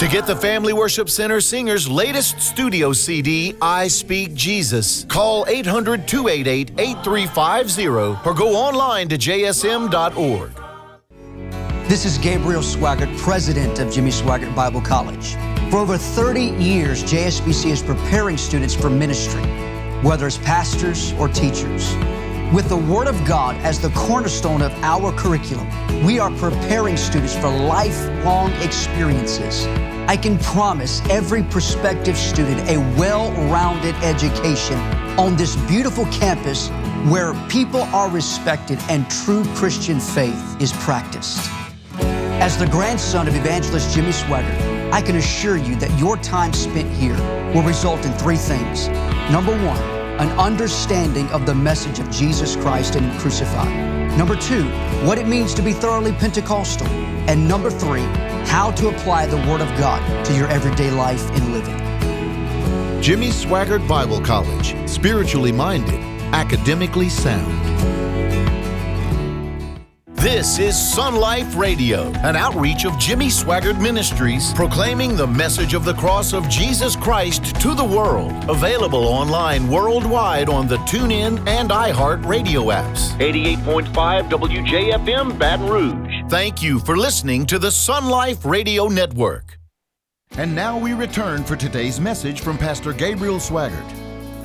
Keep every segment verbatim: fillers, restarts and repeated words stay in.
To get the Family Worship Center Singers' latest studio C D, I Speak Jesus, call eight hundred, two eight eight, eight three five zero or go online to j s m dot org. This is Gabriel Swaggart, president of Jimmy Swaggart Bible College. For over thirty years, J S B C is preparing students for ministry, whether as pastors or teachers. With the Word of God as the cornerstone of our curriculum, we are preparing students for lifelong experiences. I can promise every prospective student a well-rounded education on this beautiful campus where people are respected and true Christian faith is practiced. As the grandson of evangelist Jimmy Swaggart, I can assure you that your time spent here will result in three things. Number one, an understanding of the message of Jesus Christ and Him crucified. Number two, what it means to be thoroughly Pentecostal. And number three, how to apply the Word of God to your everyday life and living. Jimmy Swaggart Bible College, spiritually minded, academically sound. This is Sun Life Radio, an outreach of Jimmy Swaggart Ministries, proclaiming the message of the cross of Jesus Christ to the world. Available online worldwide on the TuneIn and iHeart radio apps. eighty-eight point five W J F M Baton Rouge. Thank you for listening to the Sun Life Radio Network. And now we return for today's message from Pastor Gabriel Swaggart.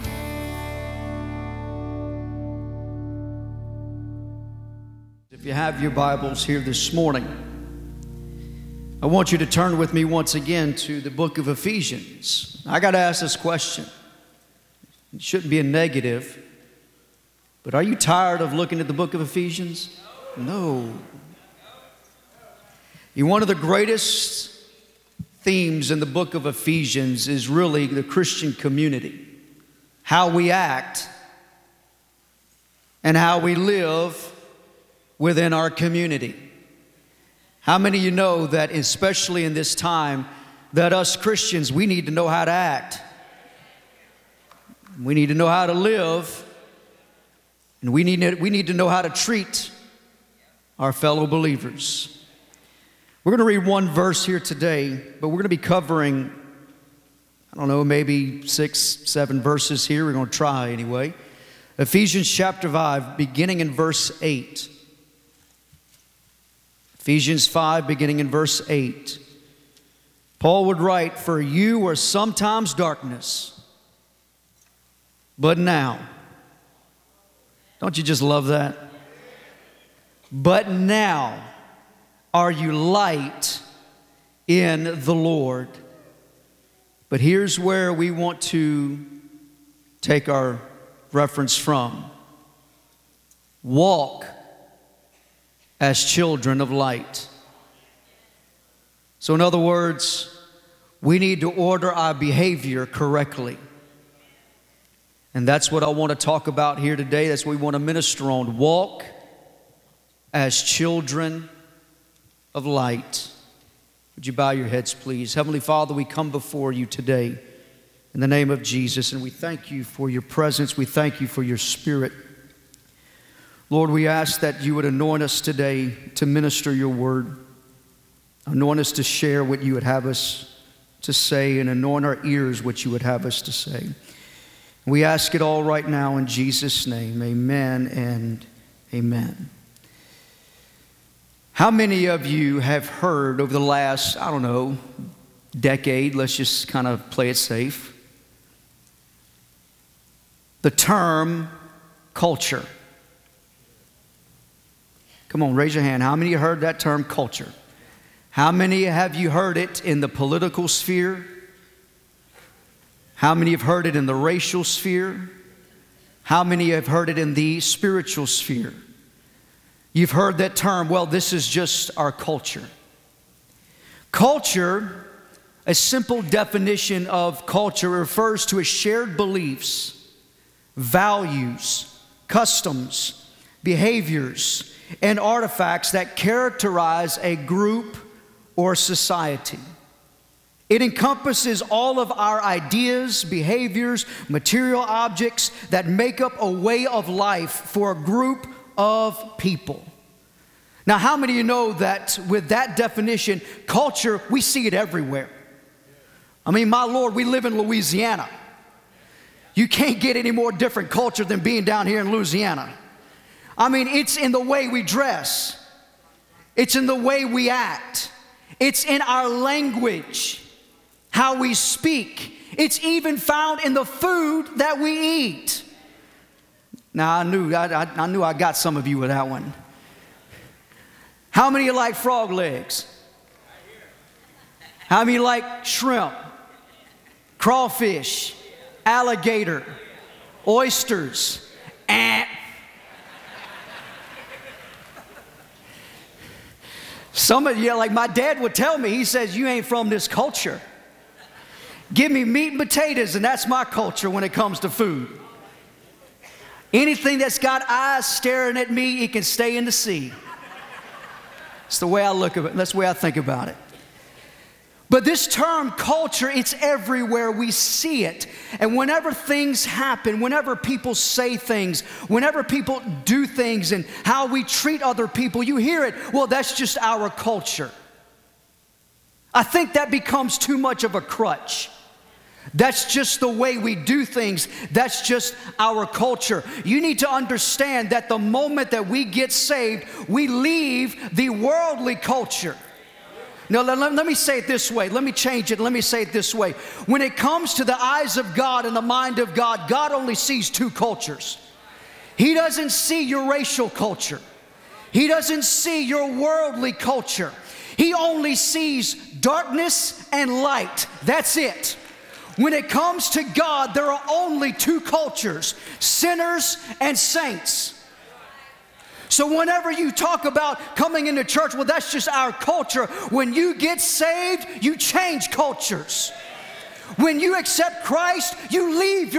If you have your Bibles here this morning, I want you to turn with me once again to the book of Ephesians. I got to ask this question. It shouldn't be a negative, but are you tired of looking at the book of Ephesians? No. You, one of the greatest themes in the book of Ephesians is really the Christian community, how we act and how we live within our community. How many of you know that, especially in this time, that us Christians, we need to know how to act. We need to know how to live. And we need to, we need to know how to treat our fellow believers. We're going to read one verse here today, but we're going to be covering, I don't know, maybe six, seven verses here. We're going to try anyway. Ephesians chapter five, beginning in verse eight. Ephesians five, beginning in verse eight. Paul would write, "For you were sometimes darkness, but now." Don't you just love that? "But now are you light in the Lord." But here's where we want to take our reference from. Walk as children of light. So in other words, we need to order our behavior correctly. And that's what I want to talk about here today. That's what we want to minister on. Walk as children of light. Would you bow your heads, please? Heavenly Father, we come before you today in the name of Jesus, and we thank you for your presence. We thank you for your Spirit. Lord, we ask that you would anoint us today to minister your word. Anoint us to share what you would have us to say, and anoint our ears what you would have us to say. We ask it all right now in Jesus' name. Amen and amen. How many of you have heard over the last, I don't know, decade, let's just kind of play it safe, the term culture? Come on, raise your hand. How many have heard that term culture? How many have you heard it in the political sphere? How many have heard it in the racial sphere? How many have heard it in the spiritual sphere? You've heard that term, well, this is just our culture. Culture, a simple definition of culture, refers to a shared beliefs, values, customs, behaviors, and artifacts that characterize a group or society. It encompasses all of our ideas, behaviors, material objects that make up a way of life for a group of people. Now, how many of you know that with that definition, culture, we see it everywhere? I mean, my Lord, we live in Louisiana. You can't get any more different culture than being down here in Louisiana. I mean, it's in the way we dress. It's in the way we act. It's in our language, how we speak. It's even found in the food that we eat. Now, I knew I, I, I knew I got some of you with that one. How many of you like frog legs? How many like shrimp, crawfish, alligator, oysters, eh? Some of you, like my dad would tell me, he says, you ain't from this culture. Give me meat and potatoes, and that's my culture when it comes to food. Anything that's got eyes staring at me, it can stay in the sea. It's the way I look at it. That's the way I think about it. But this term culture, it's everywhere. We see it. And whenever things happen, whenever people say things, whenever people do things and how we treat other people, you hear it. Well, that's just our culture. I think that becomes too much of a crutch. That's just the way we do things. That's just our culture. You need to understand that the moment that we get saved, we leave the worldly culture. Now, let, let, let me say it this way. Let me change it. Let me say it this way. When it comes to the eyes of God and the mind of God, God only sees two cultures. He doesn't see your racial culture. He doesn't see your worldly culture. He only sees darkness and light. That's it. When it comes to God, there are only two cultures, sinners and saints. So whenever you talk about coming into church, well, that's just our culture. When you get saved, you change cultures. When you accept Christ, you leave your